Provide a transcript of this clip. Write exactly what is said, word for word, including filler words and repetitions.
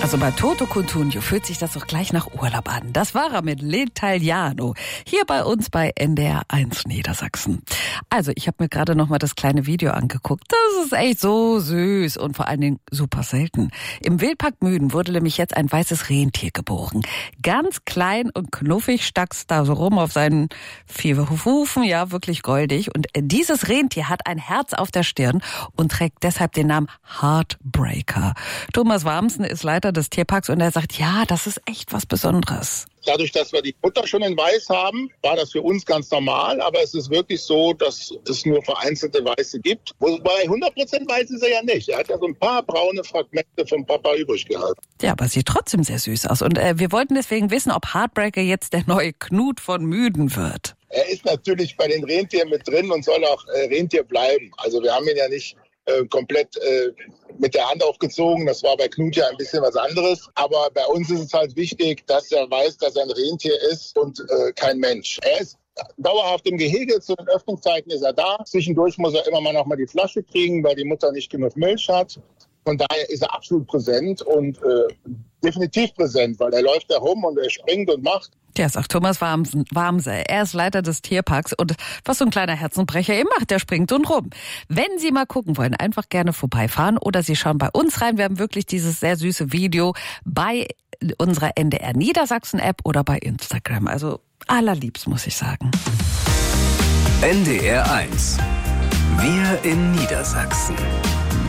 Also bei Toto Cutugno fühlt sich das doch gleich nach Urlaub an. Das war er mit L'Italiano. Hier bei uns bei N D R eins Niedersachsen. Also ich habe mir gerade noch mal das kleine Video angeguckt. Das ist echt so süß und vor allen Dingen super selten. Im Wildpark Müden wurde nämlich jetzt ein weißes Rentier geboren. Ganz klein und knuffig stack's da so rum auf seinen vier Hufen. Ja, wirklich goldig. Und dieses Rentier hat ein Herz auf der Stirn und trägt deshalb den Namen Heartbreaker. Thomas Warmsen ist Leiter des Tierparks und er sagt, ja, das ist echt was Besonderes. Dadurch, dass wir die Mutter schon in Weiß haben, war das für uns ganz normal. Aber es ist wirklich so, dass es nur vereinzelte Weiße gibt. Wobei hundert Prozent weiß ist er ja nicht. Er hat ja so ein paar braune Fragmente vom Papa übrig gehalten. Ja, aber sieht trotzdem sehr süß aus. Und äh, wir wollten deswegen wissen, ob Heartbreaker jetzt der neue Knut von Müden wird. Er ist natürlich bei den Rentieren mit drin und soll auch äh, Rentier bleiben. Also wir haben ihn ja nicht äh, komplett äh, mit der Hand aufgezogen. Das war bei Knut ja ein bisschen was anderes. Aber bei uns ist es halt wichtig, dass er weiß, dass er ein Rentier ist und äh, kein Mensch. Er ist dauerhaft im Gehege. Zu den Öffnungszeiten ist er da. Zwischendurch muss er immer mal noch mal die Flasche kriegen, weil die Mutter nicht genug Milch hat. Von daher ist er absolut präsent und äh, definitiv präsent, weil er läuft da rum und er springt und macht. Ja, sagt Thomas Warmsen, Warmse. Er ist Leiter des Tierparks und was so ein kleiner Herzenbrecher eben macht, der springt und rum. Wenn Sie mal gucken wollen, einfach gerne vorbeifahren oder Sie schauen bei uns rein. Wir haben wirklich dieses sehr süße Video bei unserer N D R Niedersachsen App oder bei Instagram. Also allerliebst, muss ich sagen. N D R eins. Wir in Niedersachsen.